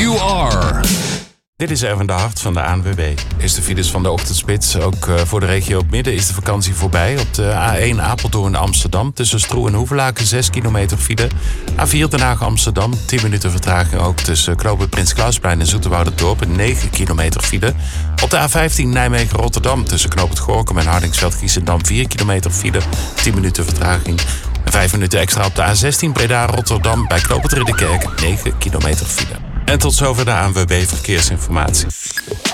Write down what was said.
You are. Dit is Erwin de Hart van de ANWB. Is de files van de ochtendspits. Ook voor de regio op midden is de vakantie voorbij. Op de A1 Apeldoorn-Amsterdam tussen Stroe en Hoevelaken 6 kilometer file. A4 Den Haag-Amsterdam 10 minuten vertraging ook tussen knooppunt Prins Klausplein en Zoeterwouderdorp 9 kilometer file. Op de A15 Nijmegen-Rotterdam tussen knooppunt Gorinchem en Hardingsveld-Giessendam 4 kilometer file. 10 minuten vertraging. En 5 minuten extra op de A16 Breda-Rotterdam bij knooppunt Ridderkerk 9 kilometer file. En tot zover de ANWB Verkeersinformatie.